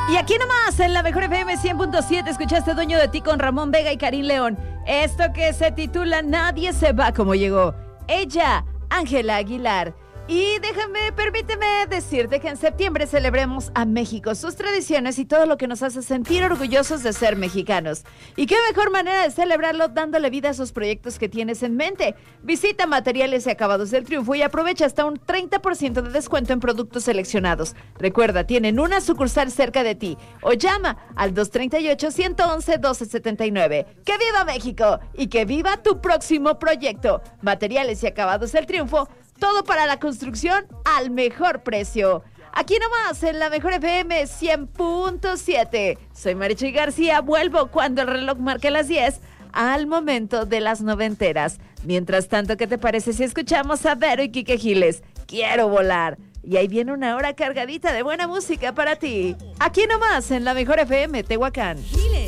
Y aquí nomás, en la Mejor FM 100.7, escuchaste Dueño de Ti con Ramón Vega y Karim León. Esto que se titula Nadie se va como llegó. Ella, Ángela Aguilar. Y permíteme decirte que en septiembre celebremos a México, sus tradiciones y todo lo que nos hace sentir orgullosos de ser mexicanos. Y qué mejor manera de celebrarlo dándole vida a esos proyectos que tienes en mente. Visita Materiales y Acabados del Triunfo y aprovecha hasta un 30% de descuento en productos seleccionados. Recuerda, tienen una sucursal cerca de ti o llama al 238-111-1279. ¡Que viva México! Y que viva tu próximo proyecto. Materiales y Acabados del Triunfo. Todo para la construcción al mejor precio. Aquí nomás, en la Mejor FM 100.7. Soy Marichuy García. Vuelvo cuando el reloj marque las 10 al momento de las noventeras. Mientras tanto, ¿qué te parece si escuchamos a Vero y Quique Giles? Quiero volar. Y ahí viene una hora cargadita de buena música para ti. Aquí nomás, en la Mejor FM Tehuacán.